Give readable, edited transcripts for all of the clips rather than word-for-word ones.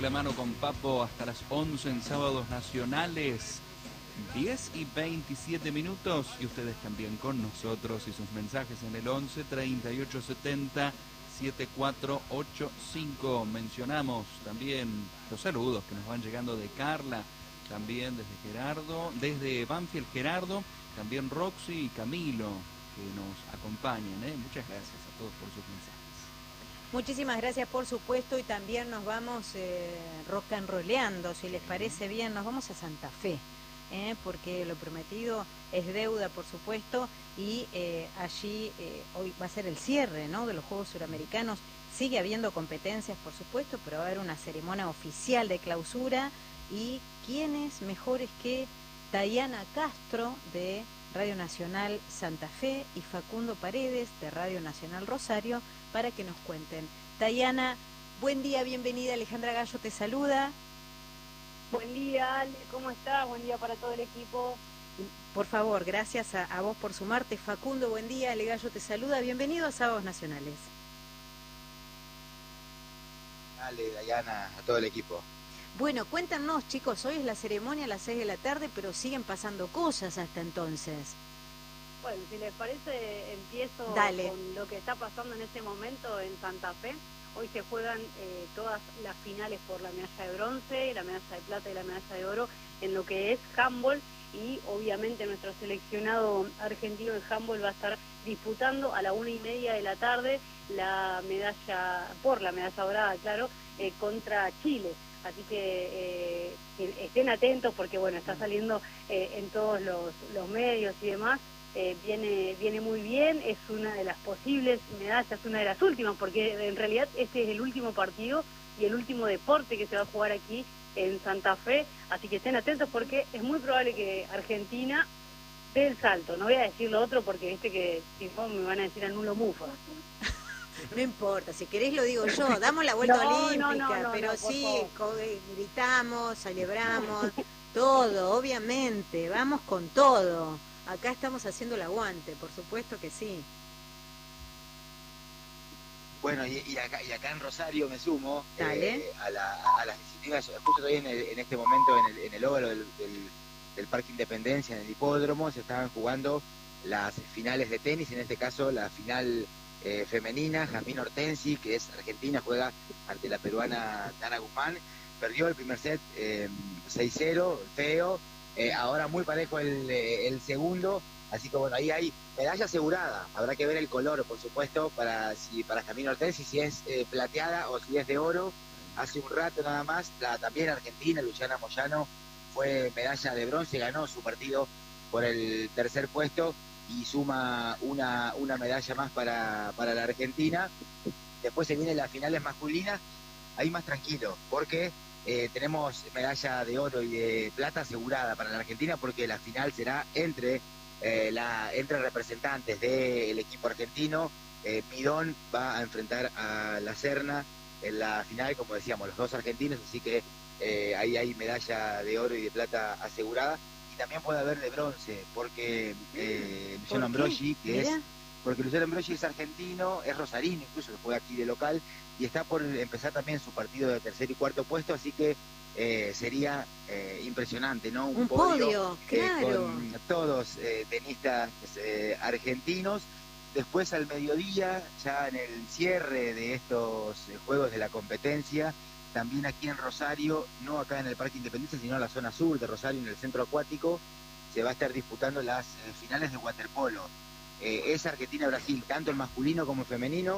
la mano con Papo hasta las 11 en sábados nacionales. 10 y 27 minutos y ustedes también con nosotros y sus mensajes en el 11 38 70 7485. Mencionamos también los saludos que nos van llegando de Carla, también desde Gerardo, desde Banfield Gerardo, también Roxy y Camilo que nos acompañan. Muchas gracias a todos por sus mensajes. Muchísimas gracias, por supuesto, y también nos vamos rock and rolleando, si les parece bien, nos vamos a Santa Fe. Porque lo prometido es deuda, por supuesto, y allí hoy va a ser el cierre, ¿no?, de los Juegos Suramericanos. Sigue habiendo competencias, por supuesto, pero va a haber una ceremonia oficial de clausura. Y quiénes mejores que Dayana Castro de Radio Nacional Santa Fe y Facundo Paredes de Radio Nacional Rosario para que nos cuenten. Dayana, buen día, bienvenida. Alejandra Gallo te saluda. Buen día, Ale, ¿cómo estás? Buen día para todo el equipo. Por favor, gracias a vos por sumarte. Facundo, buen día. Ale Gallo te saluda. Bienvenido a Sábados Nacionales. Ale, Dayana, a todo el equipo. Bueno, cuéntanos, chicos, hoy es la ceremonia a las 6 de la tarde, pero siguen pasando cosas hasta entonces. Bueno, si les parece, empiezo Dale. Con lo que está pasando en este momento en Santa Fe. Hoy se juegan todas las finales por la medalla de bronce, la medalla de plata y la medalla de oro en lo que es handball, y obviamente nuestro seleccionado argentino en handball va a estar disputando a la 1:30 de la tarde la medalla dorada, claro, contra Chile. Así que estén atentos porque bueno, está saliendo en todos los medios y demás. Viene muy bien, es una de las posibles medallas, una de las últimas, porque en realidad este es el último partido y el último deporte que se va a jugar aquí en Santa Fe, así que estén atentos porque es muy probable que Argentina dé el salto. No voy a decir lo otro porque viste que si no me van a decir anulo mufa. No importa, si querés lo digo yo, damos la vuelta olímpica, pero sí, gritamos, celebramos, todo, obviamente, vamos con todo. Acá estamos haciendo el aguante, por supuesto que sí. Bueno, y acá en Rosario me sumo a las disciplinas. Justo estoy en este momento en el óvalo del Parque Independencia, en el hipódromo. Se estaban jugando las finales de tenis, en este caso la final femenina. Jasmine Hortensi, que es argentina, juega ante la peruana Dana Guzmán. Perdió el primer set 6-0, feo. Ahora muy parejo el segundo, así que bueno, ahí hay medalla asegurada. Habrá que ver el color, por supuesto, para Jasmine Hortensi, si es plateada o si es de oro. Hace un rato nada más, también argentina, Luciana Moyano, fue medalla de bronce, ganó su partido por el tercer puesto y suma una medalla más para la Argentina. Después se vienen las finales masculinas, ahí más tranquilo, porque tenemos medalla de oro y de plata asegurada para la Argentina, porque la final será entre representantes del equipo argentino. Midón va a enfrentar a La Serna en la final, como decíamos, los dos argentinos, así que ahí hay medalla de oro y de plata asegurada. Y también puede haber de bronce, porque Luciano Ambrogi, porque Luciano Ambrogi es argentino, es rosarino, incluso juega aquí de local, y está por empezar también su partido de tercer y cuarto puesto, así que sería impresionante, ¿no? Un podio, claro, con todos tenistas argentinos. Después al mediodía, ya en el cierre de estos Juegos de la Competencia, también aquí en Rosario, no acá en el Parque Independencia, sino en la zona sur de Rosario, en el centro acuático, se va a estar disputando las finales de waterpolo. Es Argentina-Brasil, tanto el masculino como el femenino.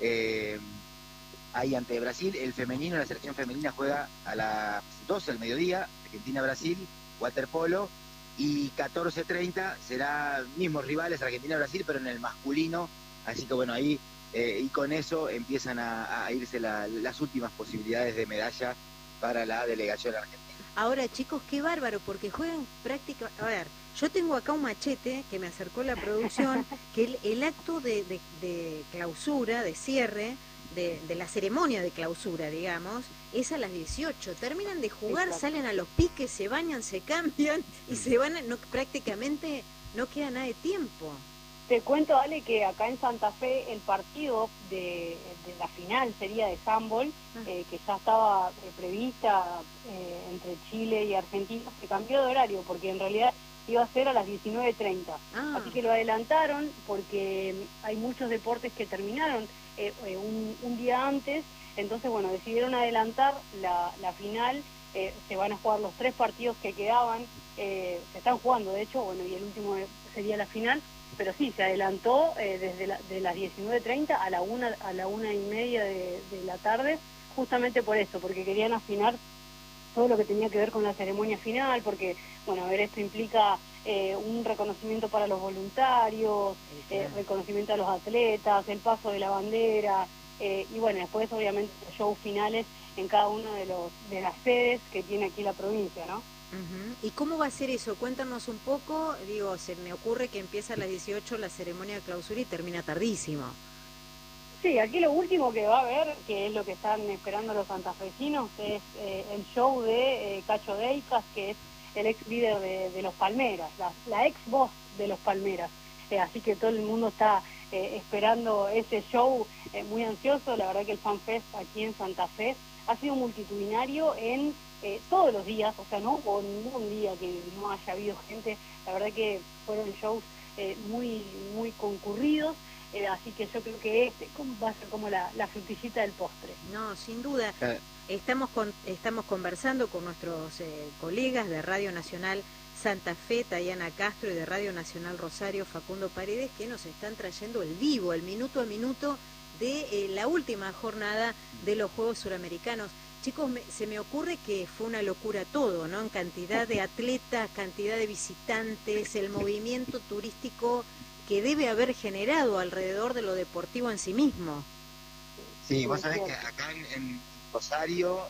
Ahí ante Brasil, el femenino, la selección femenina juega a las 12 del mediodía, Argentina-Brasil, waterpolo, y 14:30 será mismos rivales, Argentina-Brasil, pero en el masculino, así que bueno, ahí y con eso empiezan a irse las últimas posibilidades de medalla para la delegación argentina. Ahora, chicos, qué bárbaro, porque juegan práctica. A ver, yo tengo acá un machete que me acercó la producción, que el acto de clausura, de cierre, de la ceremonia de clausura, digamos, es a las 18. Terminan de jugar, exacto, salen a los piques, se bañan, se cambian y se van, prácticamente no queda nada de tiempo. Te cuento, Ale, que acá en Santa Fe el partido de la final sería de handball, que ya estaba prevista entre Chile y Argentina, se cambió de horario porque en realidad iba a ser a las 19:30. Así que lo adelantaron porque hay muchos deportes que terminaron un día antes, entonces bueno, decidieron adelantar la final. Se van a jugar los 3 partidos que quedaban, se están jugando de hecho, bueno, y el último sería la final. Pero sí, se adelantó desde de las 19:30 a la 1:30 de la tarde, justamente por esto, porque querían afinar todo lo que tenía que ver con la ceremonia final, porque, bueno, a ver, esto implica un reconocimiento para los voluntarios, reconocimiento a los atletas, el paso de la bandera, y bueno, después obviamente los shows finales en cada una de las sedes que tiene aquí la provincia, ¿no? ¿Y cómo va a ser eso? Cuéntanos un poco. Digo, se me ocurre que empieza a las 18 la ceremonia de clausura y termina tardísimo. Sí, aquí lo último que va a haber, que es lo que están esperando los santafesinos, es el show de Cacho Deicas, que es el ex líder de los Palmeras, la ex voz de los Palmeras. Así que todo el mundo está esperando ese show muy ansioso. La verdad que el FanFest aquí en Santa Fe ha sido multitudinario en todos los días, o sea, no hubo ningún día que no haya habido gente. La verdad que fueron shows muy concurridos, así que yo creo que va a ser como la frutillita del postre. No, sin duda. Estamos conversando con nuestros colegas de Radio Nacional Santa Fe, Tayana Castro, y de Radio Nacional Rosario, Facundo Paredes, que nos están trayendo el vivo, el minuto a minuto de la última jornada de los Juegos Suramericanos. Chicos, se me ocurre que fue una locura todo, ¿no? En cantidad de atletas, cantidad de visitantes, el movimiento turístico que debe haber generado alrededor de lo deportivo en sí mismo. Sí, vos sabés que acá en Rosario,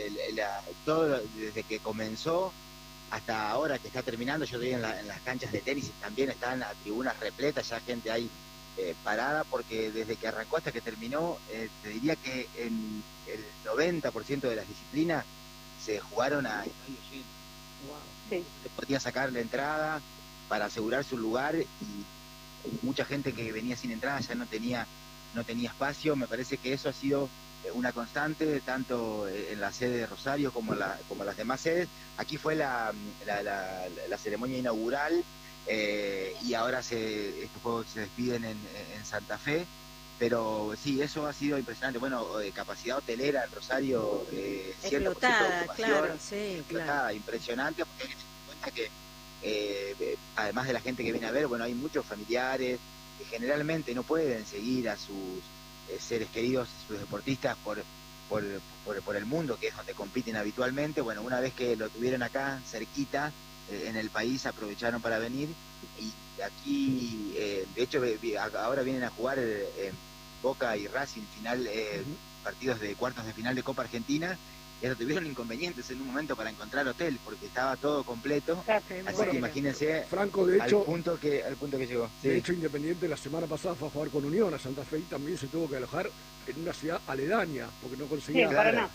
todo desde que comenzó hasta ahora que está terminando, yo estoy en las canchas de tenis, también están a tribunas repletas, ya gente ahí parada, porque desde que arrancó hasta que terminó, te diría que en el 90% de las disciplinas se jugaron a estadio lleno. Wow. Sí. Se podía sacar la entrada para asegurar su lugar, y mucha gente que venía sin entrada ya no tenía espacio. Me parece que eso ha sido una constante, tanto en la sede de Rosario como las demás sedes. Aquí fue la ceremonia inaugural, y ahora estos juegos se despiden en Santa Fe, pero sí, eso ha sido impresionante. Bueno, capacidad hotelera en Rosario, explotada, claro, sí, explotada, claro. Impresionante, porque hay que tener en cuenta que además de la gente que viene a ver, bueno, hay muchos familiares que generalmente no pueden seguir a sus seres queridos, sus deportistas por el mundo, que es donde compiten habitualmente. Bueno, una vez que lo tuvieron acá cerquita en el país, aprovecharon para venir, y aquí de hecho ahora vienen a jugar Boca y Racing final, partidos de cuartos de final de Copa Argentina, y hasta tuvieron inconvenientes en un momento para encontrar hotel porque estaba todo completo. Así que imagínense, Franco, de hecho, al punto que llegó. Sí. De hecho, Independiente la semana pasada fue a jugar con Unión a Santa Fe y también se tuvo que alojar en una ciudad aledaña porque no conseguía,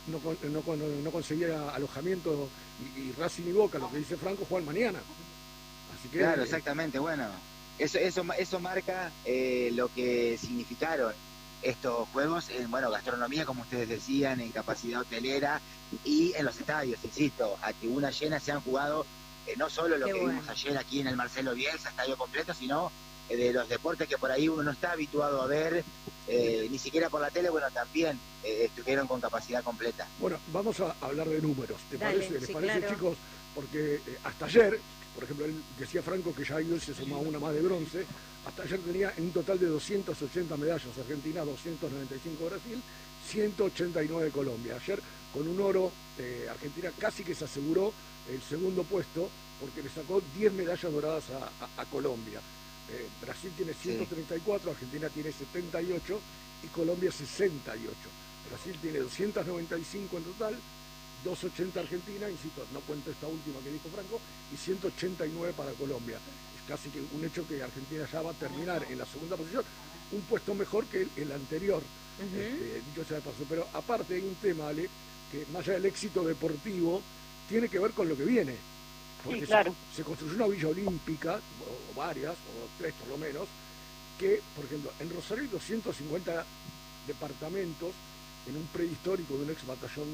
no conseguía alojamiento, y Racing y Boca, lo que dice Franco, juegan mañana. Así que, claro, exactamente. Bueno, eso marca lo que significaron estos juegos en, bueno, gastronomía, como ustedes decían, en capacidad hotelera y en los estadios, insisto, a tribuna llena se han jugado no solo lo que vimos ayer aquí en el Marcelo Bielsa, estadio completo, sino de los deportes que por ahí uno no está habituado a ver, ni siquiera por la tele. Bueno, también estuvieron con capacidad completa. Bueno, vamos a hablar de números, ¿les parece, claro, chicos? Porque hasta ayer, por ejemplo, él decía Franco que ya hoy se sumaba una más de bronce. Hasta ayer tenía un total de 280 medallas Argentina, 295 Brasil, 189 Colombia. Ayer con un oro, Argentina casi que se aseguró el segundo puesto porque le sacó 10 medallas doradas a Colombia. Brasil tiene 134, Argentina tiene 78 y Colombia 68. Brasil tiene 295 en total, 280 Argentina, insisto, no cuento esta última que dijo Franco, y 189 para Colombia. Es casi que un hecho que Argentina ya va a terminar en la segunda posición, un puesto mejor que el anterior, dicho sea de paso. Pero aparte hay un tema, Ale, que más allá del éxito deportivo, tiene que ver con lo que viene. Porque sí, claro, se construyó una villa olímpica, o varias, o 3 por lo menos, que, por ejemplo, en Rosario hay 250 departamentos en un prehistórico de un ex batallón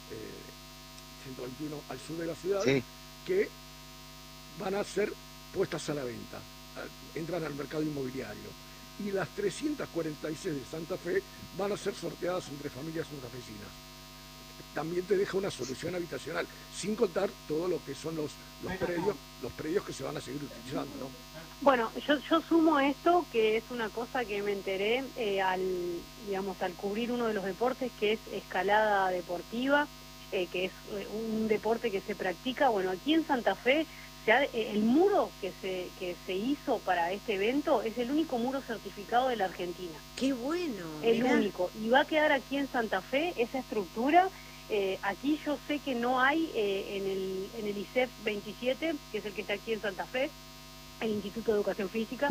121 al sur de la ciudad, sí, que van a ser puestas a la venta, entran al mercado inmobiliario, y las 346 de Santa Fe van a ser sorteadas entre familias santafesinas. También te deja una solución habitacional, sin contar todo lo que son los predios que se van a seguir utilizando, ¿no? Bueno, yo sumo esto, que es una cosa que me enteré al cubrir uno de los deportes, que es escalada deportiva, que es un deporte que se practica. Bueno, aquí en Santa Fe, el muro que se hizo para este evento es el único muro certificado de la Argentina. ¡Qué bueno! El único. Y va a quedar aquí en Santa Fe esa estructura. Aquí yo sé que no hay en el ISEF 27, que es el que está aquí en Santa Fe, el Instituto de Educación Física,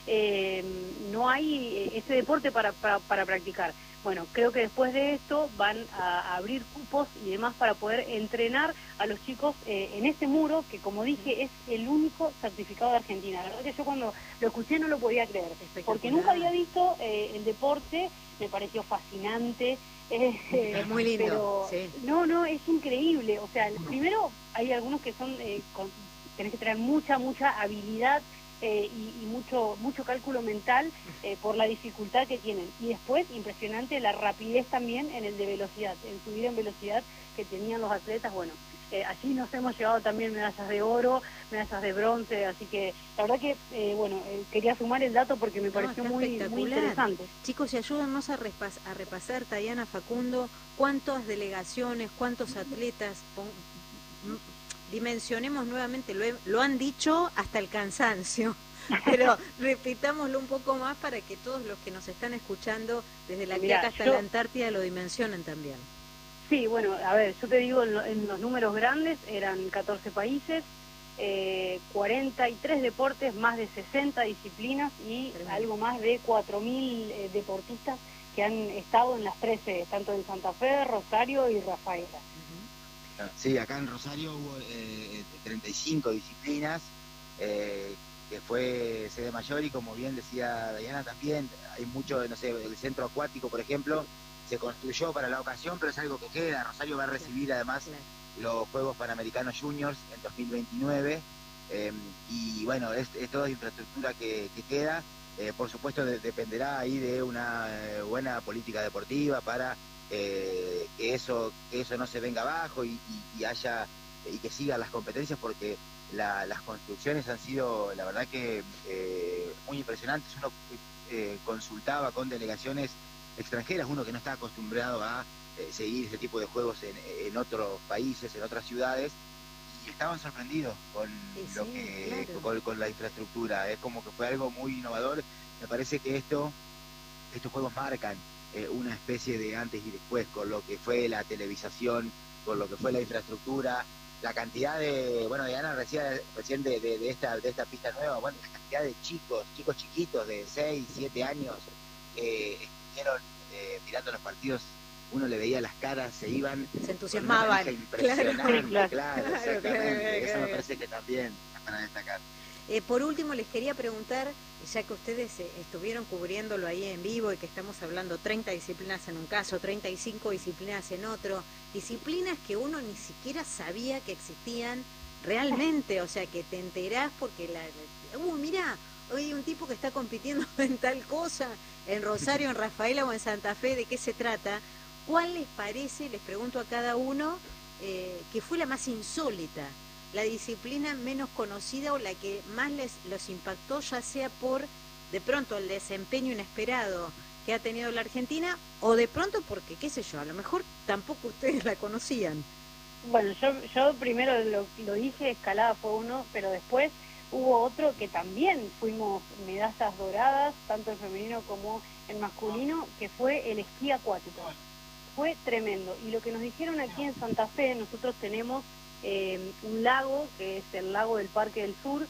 no hay ese deporte para practicar. Bueno, creo que después de esto van a abrir cupos y demás para poder entrenar a los chicos en este muro, que como dije es el único certificado de Argentina. La verdad que yo cuando lo escuché no lo podía creer, porque nunca había visto el deporte, me pareció fascinante. Es muy lindo. Pero, sí. No, es increíble. O sea, primero hay algunos que son, tenés que tener mucha habilidad y mucho cálculo mental por la dificultad que tienen. Y después, impresionante la rapidez también en el de velocidad, en subir en velocidad que tenían los atletas. Bueno, allí nos hemos llevado también medallas de oro, medallas de bronce, así que la verdad que, quería sumar el dato porque me pareció muy interesante. Chicos, y ayúdanos a repasar, Tayana, Facundo, cuántas delegaciones, cuántos atletas, dimensionemos nuevamente, lo han dicho hasta el cansancio, pero repitámoslo un poco más para que todos los que nos están escuchando desde la Quiaca hasta la Antártida lo dimensionen también. Sí, bueno, a ver, yo te digo, en los números grandes eran 14 países, 43 deportes, más de 60 disciplinas y algo más de 4.000 deportistas que han estado en las 13, tanto en Santa Fe, Rosario y Rafaela. Sí, acá en Rosario hubo 35 disciplinas, que fue sede mayor, y como bien decía Diana también, hay mucho, no sé, el centro acuático, por ejemplo, se construyó para la ocasión, pero es algo que queda. Rosario va a recibir además los Juegos Panamericanos Juniors en 2029, y bueno, es toda infraestructura que queda. Por supuesto dependerá ahí de una buena política deportiva para que eso no se venga abajo y haya y que sigan las competencias, porque las construcciones han sido, la verdad que muy impresionantes. Uno consultaba con delegaciones extranjeras, uno que no está acostumbrado a seguir ese tipo de juegos en otros países, en otras ciudades, y estaban sorprendidos con con la infraestructura. Es como que fue algo muy innovador. Me parece que estos juegos marcan una especie de antes y después, con lo que fue la televisación, con lo que fue la infraestructura, la cantidad de, bueno, Diana recién de esta pista nueva, bueno, la cantidad de chicos chiquitos de 6, 7 años estuvieron mirando los partidos. Uno le veía las caras, se entusiasmaban. Claro, exactamente. Eso me parece que también es para destacar. Por último, les quería preguntar, ya que ustedes estuvieron cubriéndolo ahí en vivo y que estamos hablando 30 disciplinas en un caso, 35 disciplinas en otro, disciplinas que uno ni siquiera sabía que existían realmente, o sea, que te enterás porque mirá, hoy hay un tipo que está compitiendo en tal cosa, en Rosario, en Rafaela o en Santa Fe, ¿de qué se trata? ¿Cuál les parece, les pregunto a cada uno, que fue la más insólita? La disciplina menos conocida o la que más los impactó, ya sea por, de pronto, el desempeño inesperado que ha tenido la Argentina, o de pronto porque, qué sé yo, a lo mejor tampoco ustedes la conocían. Bueno, yo primero lo dije, escalada fue uno, pero después hubo otro que también fuimos medallas doradas, tanto en femenino como en masculino, que fue el esquí acuático. Fue tremendo. Y lo que nos dijeron aquí en Santa Fe, nosotros tenemos un lago, que es el lago del Parque del Sur,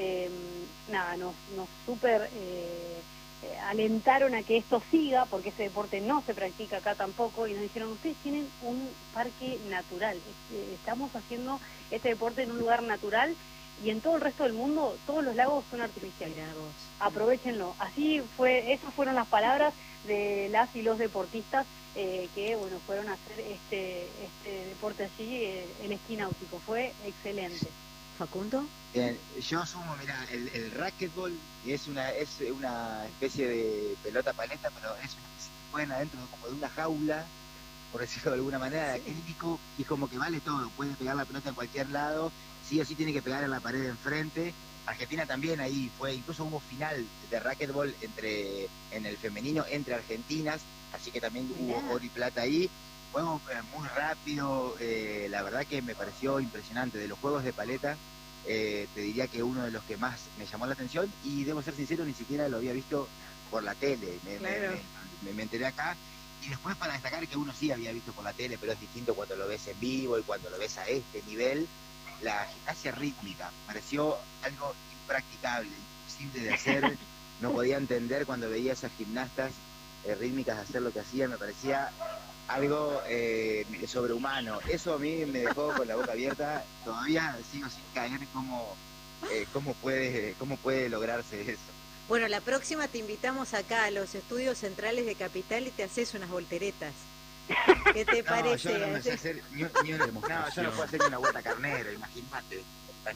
nos súper alentaron a que esto siga, porque ese deporte no se practica acá tampoco, y nos dijeron, ustedes tienen un parque natural, estamos haciendo este deporte en un lugar natural, y en todo el resto del mundo todos los lagos son artificiales. Aprovechenlo. Así fue, esas fueron las palabras de las y los deportistas que bueno, fueron a hacer este deporte allí, el esquí náutico. Fue excelente. ¿Facundo? Bien, yo sumo, mira, el racquetball es una especie de pelota paleta, pero es juegan adentro como de una jaula, por decirlo de alguna manera, de acrílico, y como que vale todo, puede pegar la pelota en cualquier lado, sí o sí tiene que pegar en la pared de enfrente. Argentina también ahí fue, incluso hubo final de racquetball en el femenino entre argentinas, así que también hubo oro y plata ahí. Juego muy rápido, la verdad que me pareció impresionante. De los juegos de paleta, te diría que uno de los que más me llamó la atención, y debo ser sincero, ni siquiera lo había visto por la tele, me enteré acá. Y después, para destacar, que uno sí había visto por la tele, pero es distinto cuando lo ves en vivo y cuando lo ves a este nivel, la gimnasia rítmica pareció algo impracticable, imposible de hacer. No podía entender cuando veía esas gimnastas rítmicas hacer lo que hacían, me parecía algo sobrehumano. Eso a mí me dejó con la boca abierta. Todavía sigo sin caer cómo puede lograrse eso. Bueno, la próxima te invitamos acá a los estudios centrales de Capital y te haces unas volteretas. ¿Qué te parece? Yo no me sé hacer yo no puedo hacer ni una vuelta carnero, imagínate.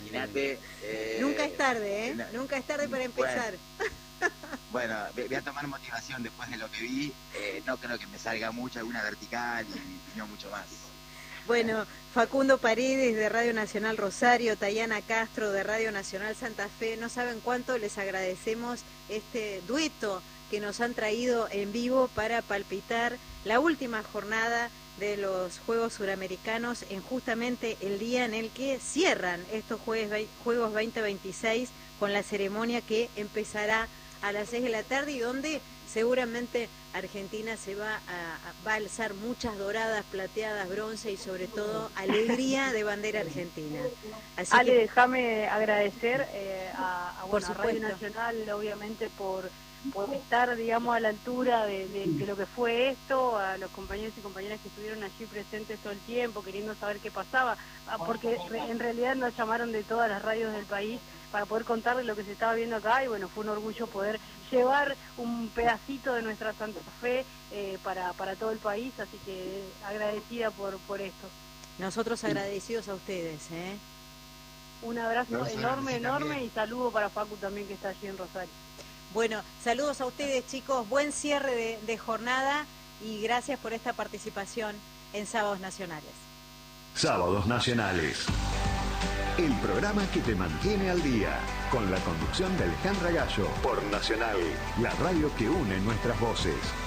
Nunca es tarde, ¿eh? Nunca es tarde para empezar. Bueno, voy a tomar motivación después de lo que vi. No creo que me salga mucho, alguna vertical y no mucho más. Bueno, Facundo Paredes de Radio Nacional Rosario, Tayana Castro de Radio Nacional Santa Fe, no saben cuánto les agradecemos este dueto que nos han traído en vivo para palpitar la última jornada de los Juegos Suramericanos en justamente el día en el que cierran estos Juegos 2026 con la ceremonia que empezará a las 6 de la tarde y donde seguramente Argentina se va a alzar muchas doradas, plateadas, bronce y sobre todo alegría de bandera argentina. Así Ale, déjame agradecer a Radio Nacional, obviamente, por estar, digamos, a la altura de lo que fue esto, a los compañeros y compañeras que estuvieron allí presentes todo el tiempo, queriendo saber qué pasaba, porque en realidad nos llamaron de todas las radios del país para poder contarles lo que se estaba viendo acá, y bueno, fue un orgullo poder llevar un pedacito de nuestra Santa Fe para todo el país, así que agradecida por esto. Nosotros agradecidos a ustedes, ¿eh? Un abrazo enorme y saludo para Facu también, que está allí en Rosario. Bueno, saludos a ustedes, chicos, buen cierre de jornada y gracias por esta participación en Sábados Nacionales. Sábados Nacionales, el programa que te mantiene al día, con la conducción de Alejandra Gallo, por Nacional, la radio que une nuestras voces.